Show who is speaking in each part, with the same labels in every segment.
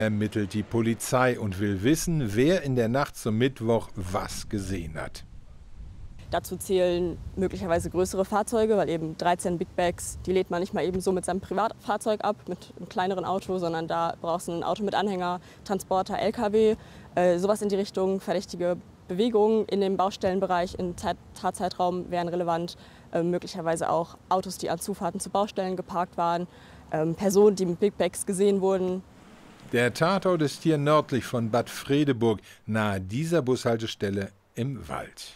Speaker 1: Ermittelt die Polizei und will wissen, wer in der Nacht zum Mittwoch was gesehen hat.
Speaker 2: Dazu zählen möglicherweise größere Fahrzeuge, weil eben 13 Big Bags, die lädt man nicht mal eben so mit seinem Privatfahrzeug ab, mit einem kleineren Auto, sondern da brauchst du ein Auto mit Anhänger, Transporter, LKW, sowas in die Richtung. Verdächtige Bewegungen in dem Baustellenbereich im Tatzeitraum wären relevant, möglicherweise auch Autos, die an Zufahrten zu Baustellen geparkt waren, Personen, die mit Big Bags gesehen wurden.
Speaker 1: Der Tatort ist hier nördlich von Bad Fredeburg, nahe dieser Bushaltestelle im Wald.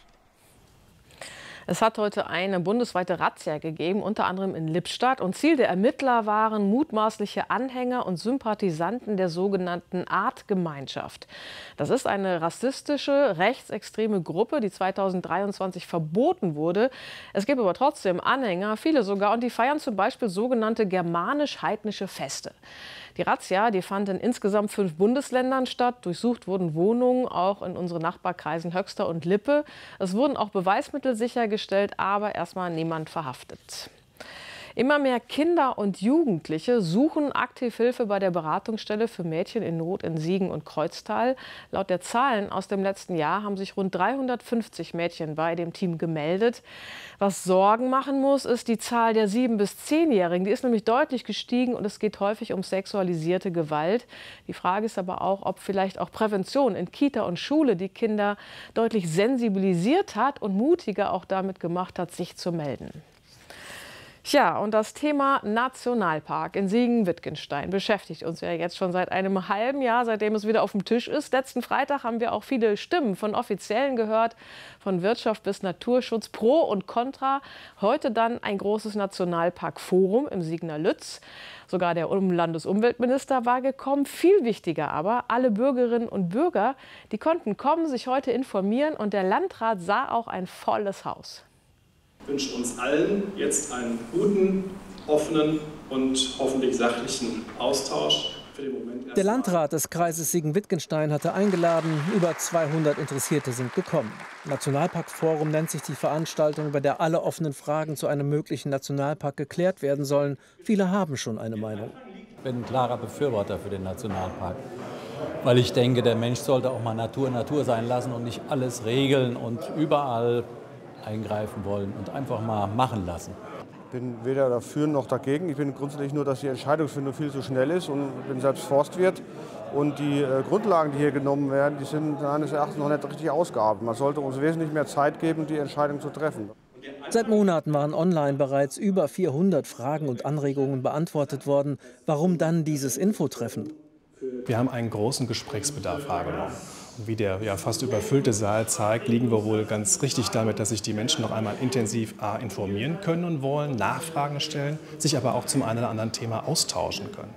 Speaker 3: Es hat heute eine bundesweite Razzia gegeben, unter anderem in Lippstadt. Und Ziel der Ermittler waren mutmaßliche Anhänger und Sympathisanten der sogenannten Artgemeinschaft. Das ist eine rassistische, rechtsextreme Gruppe, die 2023 verboten wurde. Es gibt aber trotzdem Anhänger, viele sogar, und die feiern zum Beispiel sogenannte germanisch-heidnische Feste. Die Razzia, die fand in insgesamt 5 Bundesländern statt. Durchsucht wurden Wohnungen, auch in unseren Nachbarkreisen Höxter und Lippe. Es wurden auch Beweismittel sichergestellt, aber erstmal niemand verhaftet. Immer mehr Kinder und Jugendliche suchen aktiv Hilfe bei der Beratungsstelle für Mädchen in Not in Siegen und Kreuztal. Laut der Zahlen aus dem letzten Jahr haben sich rund 350 Mädchen bei dem Team gemeldet. Was Sorgen machen muss, ist die Zahl der 7- bis 10-Jährigen. Die ist nämlich deutlich gestiegen und es geht häufig um sexualisierte Gewalt. Die Frage ist aber auch, ob vielleicht auch Prävention in Kita und Schule die Kinder deutlich sensibilisiert hat und mutiger auch damit gemacht hat, sich zu melden. Tja, und das Thema Nationalpark in Siegen-Wittgenstein beschäftigt uns ja jetzt schon seit einem halben Jahr, seitdem es wieder auf dem Tisch ist. Letzten Freitag haben wir auch viele Stimmen von Offiziellen gehört, von Wirtschaft bis Naturschutz, pro und contra. Heute dann ein großes Nationalparkforum im Siegener Lütz. Sogar der Landesumweltminister war gekommen. Viel wichtiger aber, alle Bürgerinnen und Bürger, die konnten kommen, sich heute informieren, und der Landrat sah auch ein volles Haus.
Speaker 4: Ich wünsche uns allen jetzt einen guten, offenen und hoffentlich sachlichen Austausch. Für den Moment
Speaker 5: der Landrat des Kreises Siegen-Wittgenstein hatte eingeladen. Über 200 Interessierte sind gekommen. Nationalparkforum nennt sich die Veranstaltung, bei der alle offenen Fragen zu einem möglichen Nationalpark geklärt werden sollen. Viele haben schon eine Meinung.
Speaker 6: Ich bin ein klarer Befürworter für den Nationalpark, weil ich denke, der Mensch sollte auch mal Natur sein lassen und nicht alles regeln und überall eingreifen wollen und einfach mal machen lassen.
Speaker 7: Ich bin weder dafür noch dagegen. Ich bin grundsätzlich nur, dass die Entscheidungsfindung viel zu schnell ist, und ich bin selbst Forstwirt. Und die Grundlagen, die hier genommen werden, die sind meines Erachtens noch nicht richtig ausgearbeitet. Man sollte uns wesentlich mehr Zeit geben, die Entscheidung zu treffen.
Speaker 5: Seit Monaten waren online bereits über 400 Fragen und Anregungen beantwortet worden. Warum dann dieses Infotreffen?
Speaker 8: Wir haben einen großen Gesprächsbedarf wahrgenommen. Wie der fast überfüllte Saal zeigt, liegen wir wohl ganz richtig damit, dass sich die Menschen noch einmal intensiv informieren können und wollen, Nachfragen stellen, sich aber auch zum einen oder anderen Thema austauschen können.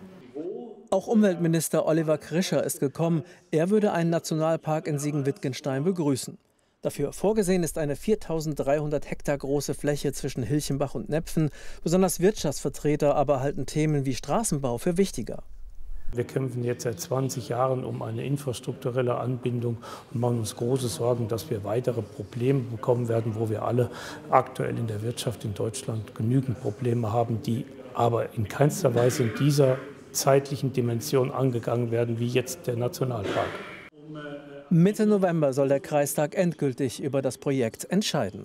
Speaker 5: Auch Umweltminister Oliver Krischer ist gekommen. Er würde einen Nationalpark in Siegen-Wittgenstein begrüßen. Dafür vorgesehen ist eine 4.300 Hektar große Fläche zwischen Hilchenbach und Nepfen. Besonders Wirtschaftsvertreter aber halten Themen wie Straßenbau für wichtiger.
Speaker 9: Wir kämpfen jetzt seit 20 Jahren um eine infrastrukturelle Anbindung und machen uns große Sorgen, dass wir weitere Probleme bekommen werden, wo wir alle aktuell in der Wirtschaft in Deutschland genügend Probleme haben, die aber in keinster Weise in dieser zeitlichen Dimension angegangen werden, wie jetzt der Nationalpark.
Speaker 5: Mitte November soll der Kreistag endgültig über das Projekt entscheiden.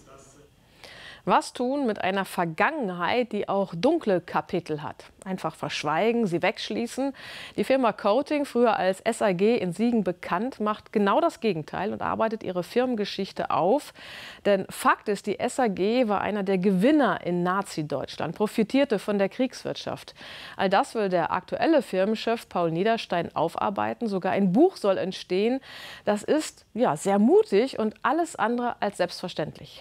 Speaker 3: Was tun mit einer Vergangenheit, die auch dunkle Kapitel hat? Einfach verschweigen, sie wegschließen? Die Firma Coating, früher als SAG in Siegen bekannt, macht genau das Gegenteil und arbeitet ihre Firmengeschichte auf. Denn Fakt ist, die SAG war einer der Gewinner in Nazi-Deutschland, profitierte von der Kriegswirtschaft. All das will der aktuelle Firmenchef Paul Niederstein aufarbeiten. Sogar ein Buch soll entstehen. Das ist sehr mutig und alles andere als selbstverständlich.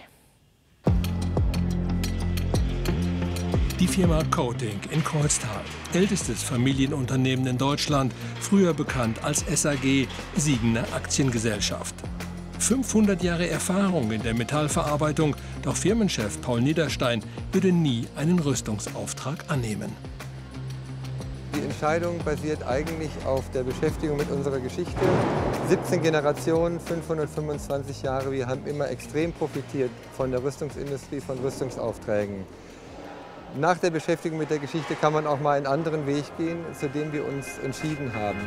Speaker 10: Die Firma Coating in Kreuztal, ältestes Familienunternehmen in Deutschland, früher bekannt als SAG, Siegener Aktiengesellschaft. 500 Jahre Erfahrung in der Metallverarbeitung, doch Firmenchef Paul Niederstein würde nie einen Rüstungsauftrag annehmen.
Speaker 11: Die Entscheidung basiert eigentlich auf der Beschäftigung mit unserer Geschichte. 17 Generationen, 525 Jahre, wir haben immer extrem profitiert von der Rüstungsindustrie, von Rüstungsaufträgen. Nach der Beschäftigung mit der Geschichte kann man auch mal einen anderen Weg gehen, zu dem wir uns entschieden haben.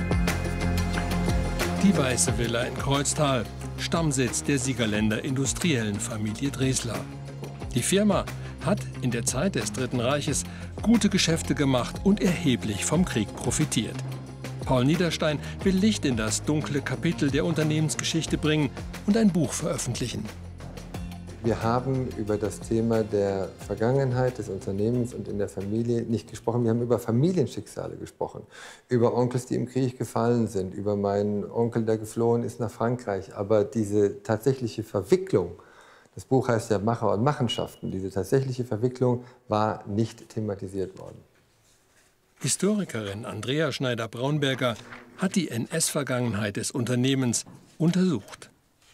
Speaker 10: Die Weiße Villa in Kreuztal, Stammsitz der Siegerländer industriellen Familie Dresler. Die Firma hat in der Zeit des Dritten Reiches gute Geschäfte gemacht und erheblich vom Krieg profitiert. Paul Niederstein will Licht in das dunkle Kapitel der Unternehmensgeschichte bringen und ein Buch veröffentlichen.
Speaker 11: Wir haben über das Thema der Vergangenheit des Unternehmens und in der Familie nicht gesprochen. Wir haben über Familienschicksale gesprochen, über Onkels, die im Krieg gefallen sind, über meinen Onkel, der geflohen ist nach Frankreich. Aber diese tatsächliche Verwicklung, das Buch heißt ja Macher und Machenschaften, diese tatsächliche Verwicklung war nicht thematisiert worden.
Speaker 10: Historikerin Andrea Schneider-Braunberger hat die NS-Vergangenheit des Unternehmens untersucht.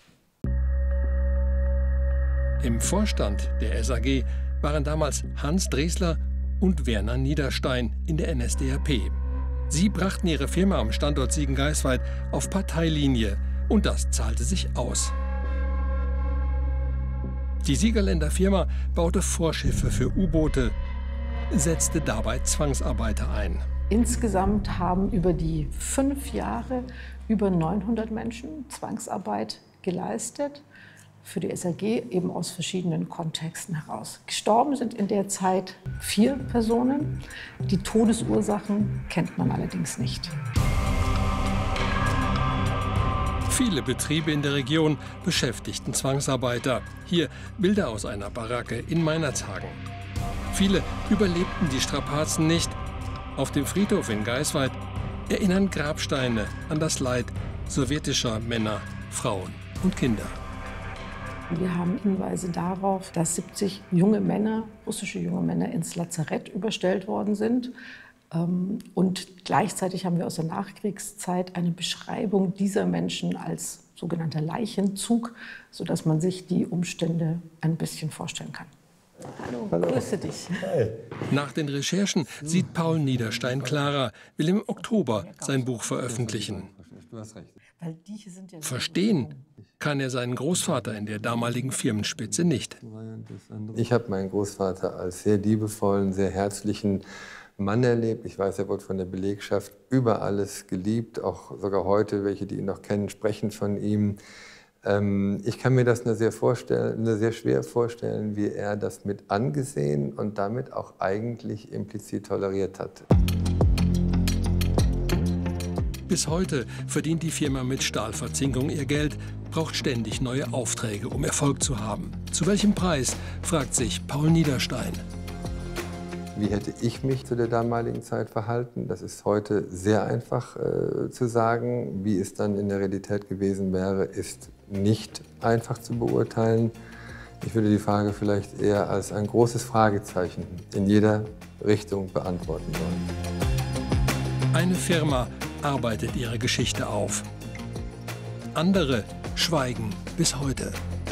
Speaker 10: Im Vorstand der SAG waren damals Hans Dresler und Werner Niederstein in der NSDAP. Sie brachten ihre Firma am Standort Siegen-Greifswald auf Parteilinie und das zahlte sich aus. Die Siegerländer Firma baute Vorschiffe für U-Boote, setzte dabei Zwangsarbeiter ein.
Speaker 12: Insgesamt haben über die 5 Jahre über 900 Menschen Zwangsarbeit geleistet. Für die SAG eben aus verschiedenen Kontexten heraus. Gestorben sind in der Zeit 4 Personen. Die Todesursachen kennt man allerdings nicht.
Speaker 10: Viele Betriebe in der Region beschäftigten Zwangsarbeiter. Hier Bilder aus einer Baracke in Meinerzhagen. Viele überlebten die Strapazen nicht. Auf dem Friedhof in Greifswald erinnern Grabsteine an das Leid sowjetischer Männer, Frauen und Kinder.
Speaker 12: Wir haben Hinweise darauf, dass 70 junge Männer, russische junge Männer, ins Lazarett überstellt worden sind. Und gleichzeitig haben wir aus der Nachkriegszeit eine Beschreibung dieser Menschen als sogenannter Leichenzug, sodass man sich die Umstände ein bisschen vorstellen kann. Hallo, grüße dich.
Speaker 10: Hi. Nach den Recherchen sieht Paul Niederstein klarer, will im Oktober sein Buch veröffentlichen. Verstehen kann er seinen Großvater in der damaligen Firmenspitze nicht.
Speaker 11: Ich habe meinen Großvater als sehr liebevollen, sehr herzlichen Mann erlebt. Ich weiß, er wurde von der Belegschaft über alles geliebt. Auch sogar heute, welche, die ihn noch kennen, sprechen von ihm. Ich kann mir das nur sehr schwer vorstellen, wie er das mit angesehen und damit auch eigentlich implizit toleriert hat.
Speaker 10: Bis heute verdient die Firma mit Stahlverzinkung ihr Geld, braucht ständig neue Aufträge, um Erfolg zu haben. Zu welchem Preis, fragt sich Paul Niederstein.
Speaker 11: Wie hätte ich mich zu der damaligen Zeit verhalten? Das ist heute sehr einfach zu sagen. Wie es dann in der Realität gewesen wäre, ist nicht einfach zu beurteilen. Ich würde die Frage vielleicht eher als ein großes Fragezeichen in jeder Richtung beantworten wollen.
Speaker 10: Eine Firma arbeitet ihre Geschichte auf. Andere schweigen bis heute.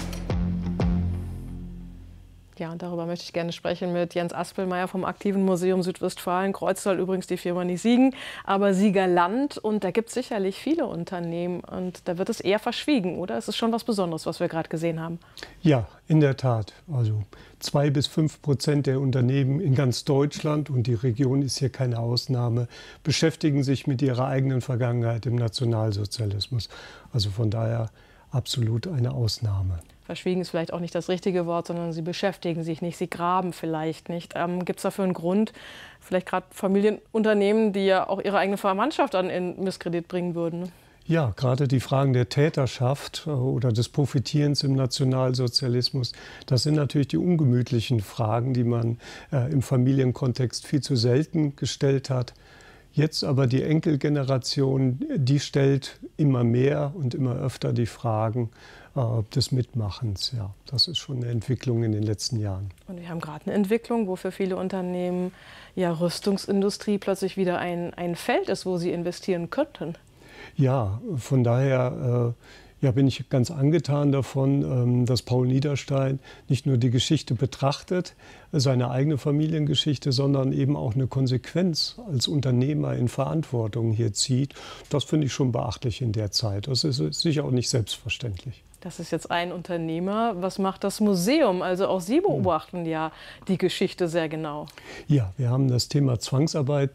Speaker 3: Ja, und darüber möchte ich gerne sprechen mit Jens Aspelmeier vom Aktiven Museum Südwestfalen. Kreuztal übrigens die Firma nicht Siegen, aber Siegerland. Und da gibt es sicherlich viele Unternehmen. Und da wird es eher verschwiegen, oder? Es ist schon was Besonderes, was wir gerade gesehen haben.
Speaker 13: Ja, in der Tat. Also 2 bis 5% der Unternehmen in ganz Deutschland, und die Region ist hier keine Ausnahme, beschäftigen sich mit ihrer eigenen Vergangenheit im Nationalsozialismus. Also von daher absolut eine Ausnahme.
Speaker 3: Verschwiegen ist vielleicht auch nicht das richtige Wort, sondern sie beschäftigen sich nicht, sie graben vielleicht nicht. Gibt es dafür einen Grund, vielleicht gerade Familienunternehmen, die ja auch ihre eigene Verwandtschaft dann in Misskredit bringen würden?
Speaker 13: Ja, gerade die Fragen der Täterschaft oder des Profitierens im Nationalsozialismus, das sind natürlich die ungemütlichen Fragen, die man im Familienkontext viel zu selten gestellt hat. Jetzt aber die Enkelgeneration, die stellt immer mehr und immer öfter die Fragen des Mitmachens. Ja, das ist schon eine Entwicklung in den letzten Jahren.
Speaker 3: Und wir haben gerade eine Entwicklung, wo für viele Unternehmen ja Rüstungsindustrie plötzlich wieder ein Feld ist, wo sie investieren könnten.
Speaker 13: Ja, von daher Ja, bin ich ganz angetan davon, dass Paul Niederstein nicht nur die Geschichte betrachtet, seine eigene Familiengeschichte, sondern eben auch eine Konsequenz als Unternehmer in Verantwortung hier zieht. Das finde ich schon beachtlich in der Zeit. Das ist sicher auch nicht selbstverständlich.
Speaker 3: Das ist jetzt ein Unternehmer. Was macht das Museum? Also auch Sie beobachten ja die Geschichte sehr genau.
Speaker 13: Ja, wir haben das Thema Zwangsarbeit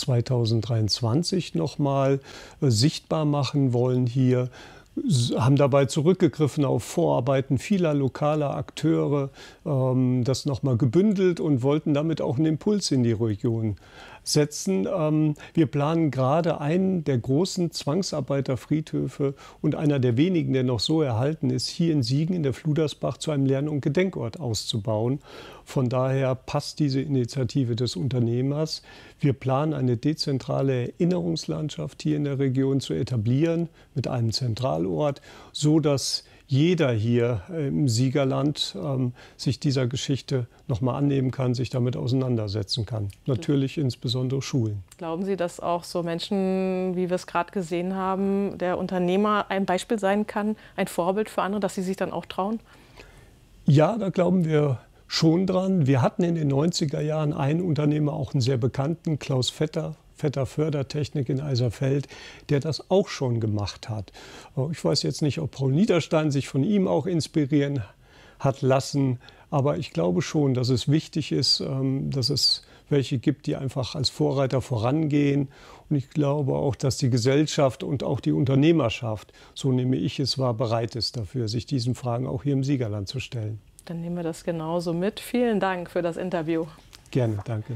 Speaker 13: 2023 nochmal sichtbar machen wollen hier. Haben dabei zurückgegriffen auf Vorarbeiten vieler lokaler Akteure, das nochmal gebündelt und wollten damit auch einen Impuls in die Region setzen. Wir planen gerade einen der großen Zwangsarbeiterfriedhöfe und einer der wenigen, der noch so erhalten ist, hier in Siegen in der Fludersbach zu einem Lern- und Gedenkort auszubauen. Von daher passt diese Initiative des Unternehmers. Wir planen eine dezentrale Erinnerungslandschaft hier in der Region zu etablieren mit einem Zentralort, so dass jeder hier im Siegerland sich dieser Geschichte nochmal annehmen kann, sich damit auseinandersetzen kann. Natürlich insbesondere Schulen.
Speaker 3: Glauben Sie, dass auch so Menschen, wie wir es gerade gesehen haben, der Unternehmer ein Beispiel sein kann, ein Vorbild für andere, dass sie sich dann auch trauen?
Speaker 13: Ja, da glauben wir schon dran. Wir hatten in den 90er Jahren einen Unternehmer, auch einen sehr bekannten, Klaus Vetter Fördertechnik in Eiserfeld, der das auch schon gemacht hat. Ich weiß jetzt nicht, ob Paul Niederstein sich von ihm auch inspirieren hat lassen, aber ich glaube schon, dass es wichtig ist, dass es welche gibt, die einfach als Vorreiter vorangehen. Und ich glaube auch, dass die Gesellschaft und auch die Unternehmerschaft, so nehme ich es wahr, bereit ist dafür, sich diesen Fragen auch hier im Siegerland zu stellen.
Speaker 3: Dann nehmen wir das genauso mit. Vielen Dank für das Interview.
Speaker 13: Gerne, danke.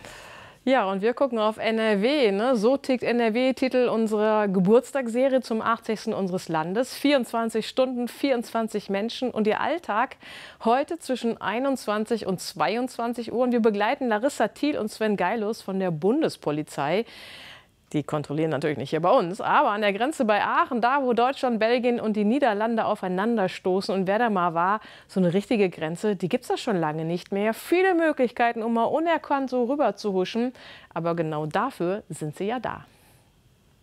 Speaker 3: Ja, und wir gucken auf NRW. Ne? So tickt NRW, Titel unserer Geburtstagsserie zum 80. unseres Landes. 24 Stunden, 24 Menschen und ihr Alltag heute zwischen 21 und 22 Uhr. Und wir begleiten Larissa Thiel und Sven Geilus von der Bundespolizei. Die kontrollieren natürlich nicht hier bei uns, aber an der Grenze bei Aachen, da wo Deutschland, Belgien und die Niederlande aufeinanderstoßen. Und wer da mal war, so eine richtige Grenze, die gibt es da schon lange nicht mehr. Viele Möglichkeiten, um mal unerkannt so rüber zu huschen. Aber genau dafür sind sie ja da.